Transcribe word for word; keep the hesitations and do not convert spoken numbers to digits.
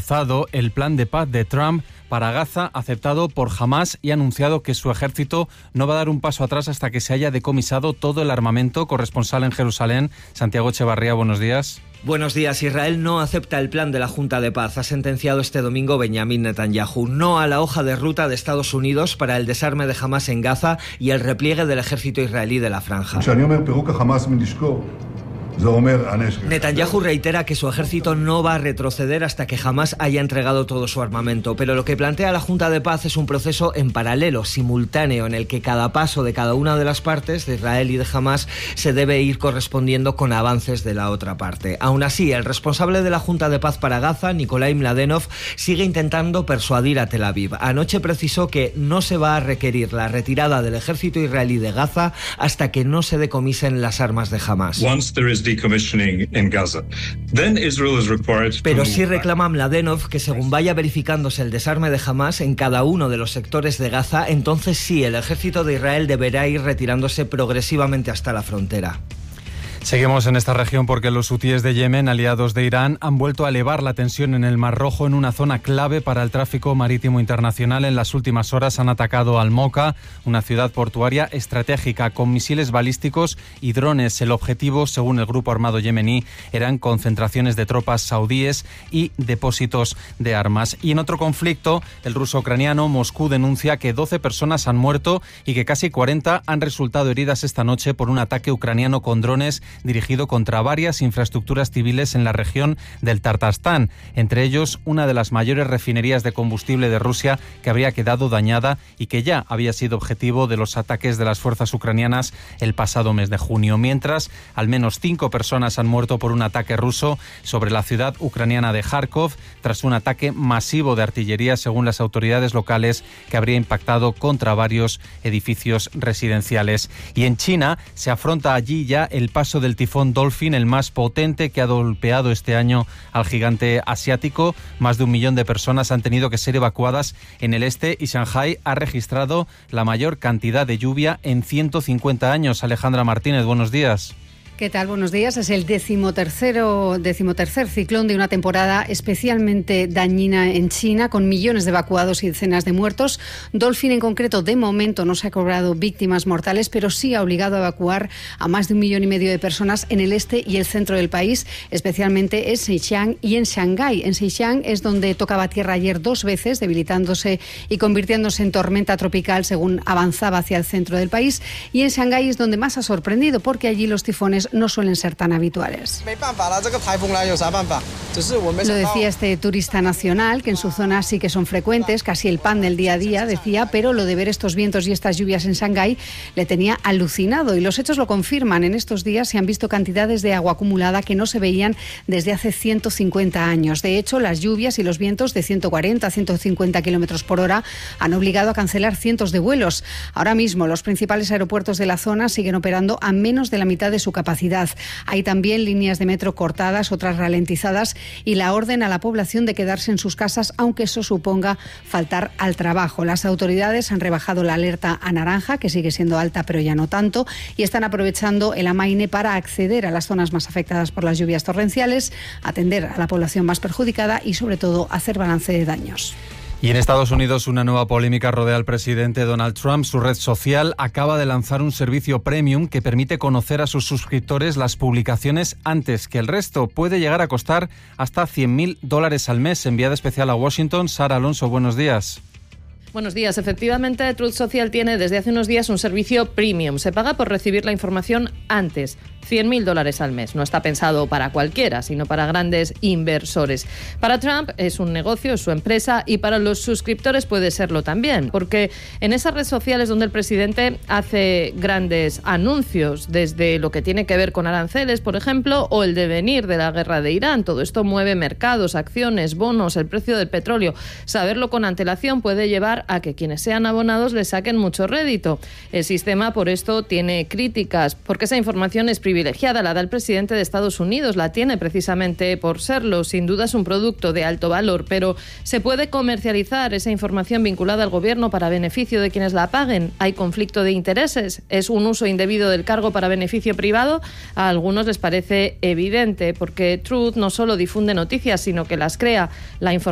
rechazado el plan de paz de Trump para Gaza, aceptado por Hamás, y ha anunciado que su ejército no va a dar un paso atrás hasta que se haya decomisado todo el armamento. Corresponsal en Jerusalén, Santiago Echevarría, buenos días. Buenos días. Israel no acepta el plan de la Junta de Paz. Ha sentenciado este domingo Benjamín Netanyahu. No a la hoja de ruta de Estados Unidos para el desarme de Hamás en Gaza y el repliegue del ejército israelí de la franja. Netanyahu reitera que su ejército no va a retroceder hasta que Hamás haya entregado todo su armamento, pero lo que plantea la Junta de Paz es un proceso en paralelo, simultáneo, en el que cada paso de cada una de las partes, de Israel y de Hamás, se debe ir correspondiendo con avances de la otra parte. Aún así, el responsable de la Junta de Paz para Gaza, Nikolai Mladenov, sigue intentando persuadir a Tel Aviv. Anoche precisó que no se va a requerir la retirada del ejército israelí de Gaza hasta que no se decomisen las armas de Hamás. Pero sí reclama Mladenov que según vaya verificándose el desarme de Hamás en cada uno de los sectores de Gaza, entonces sí, el ejército de Israel deberá ir retirándose progresivamente hasta la frontera. Seguimos en esta región porque los hutíes de Yemen, aliados de Irán, han vuelto a elevar la tensión en el Mar Rojo en una zona clave para el tráfico marítimo internacional. En las últimas horas han atacado Al-Moka, una ciudad portuaria estratégica, con misiles balísticos y drones. El objetivo, según el grupo armado yemení, eran concentraciones de tropas saudíes y depósitos de armas. Y en otro conflicto, el ruso-ucraniano, Moscú denuncia que doce personas han muerto y que casi cuarenta han resultado heridas esta noche por un ataque ucraniano con drones dirigido contra varias infraestructuras civiles en la región del Tartarstán, entre ellos una de las mayores refinerías de combustible de Rusia, que habría quedado dañada y que ya había sido objetivo de los ataques de las fuerzas ucranianas el pasado mes de junio. Mientras, al menos cinco personas han muerto por un ataque ruso sobre la ciudad ucraniana de Kharkov, tras un ataque masivo de artillería, según las autoridades locales, que habría impactado contra varios edificios residenciales. Y en China se afronta allí ya el paso de del tifón Dolphin, el más potente que ha golpeado este año al gigante asiático. Más de un millón de personas han tenido que ser evacuadas en el este y Shanghái ha registrado la mayor cantidad de lluvia en ciento cincuenta años. Alejandra Martínez, buenos días. ¿Qué tal? Buenos días. Es el decimotercero, decimotercer ciclón de una temporada especialmente dañina en China, con millones de evacuados y decenas de muertos. Dolphin, en concreto, de momento no se ha cobrado víctimas mortales, pero sí ha obligado a evacuar a más de un millón y medio de personas en el este y el centro del país, especialmente en Zhejiang y en Shanghái. En Zhejiang es donde tocaba tierra ayer dos veces, debilitándose y convirtiéndose en tormenta tropical según avanzaba hacia el centro del país. Y en Shanghái es donde más ha sorprendido, porque allí los tifones no suelen ser tan habituales. Lo decía este turista nacional, que en su zona sí que son frecuentes, casi el pan del día a día, decía, pero lo de ver estos vientos y estas lluvias en Shanghái le tenía alucinado, y los hechos lo confirman. En estos días se han visto cantidades de agua acumulada que no se veían desde hace ciento cincuenta años. De hecho, las lluvias y los vientos de ciento cuarenta a ciento cincuenta kilómetros por hora han obligado a cancelar cientos de vuelos. Ahora mismo los principales aeropuertos de la zona siguen operando a menos de la mitad de su capacidad. Hay también líneas de metro cortadas, otras ralentizadas, y la orden a la población de quedarse en sus casas, aunque eso suponga faltar al trabajo. Las autoridades han rebajado la alerta a naranja, que sigue siendo alta pero ya no tanto, y están aprovechando el amaine para acceder a las zonas más afectadas por las lluvias torrenciales, atender a la población más perjudicada y, sobre todo, hacer balance de daños. Y en Estados Unidos una nueva polémica rodea al presidente Donald Trump. Su red social acaba de lanzar un servicio premium que permite conocer a sus suscriptores las publicaciones antes que el resto. Puede llegar a costar hasta cien mil dólares al mes. Enviada especial a Washington, Sara Alonso, buenos días. Buenos días. Efectivamente, Truth Social tiene desde hace unos días un servicio premium. Se paga por recibir la información antes. cien mil dólares al mes. No está pensado para cualquiera, sino para grandes inversores. Para Trump es un negocio, es su empresa, y para los suscriptores puede serlo también, porque en esas redes sociales donde el presidente hace grandes anuncios, desde lo que tiene que ver con aranceles, por ejemplo, o el devenir de la guerra de Irán. Todo esto mueve mercados, acciones, bonos, el precio del petróleo. Saberlo con antelación puede llevar a que quienes sean abonados le saquen mucho rédito. El sistema, por esto, tiene críticas, porque esa información es privilegiada. privilegiada la da el presidente de Estados Unidos, la tiene precisamente por serlo. Sin duda es un producto de alto valor, pero ¿se puede comercializar esa información vinculada al gobierno para beneficio de quienes la paguen? ¿Hay conflicto de intereses? ¿Es un uso indebido del cargo para beneficio privado? A algunos les parece evidente, porque Truth no solo difunde noticias, sino que las crea. La información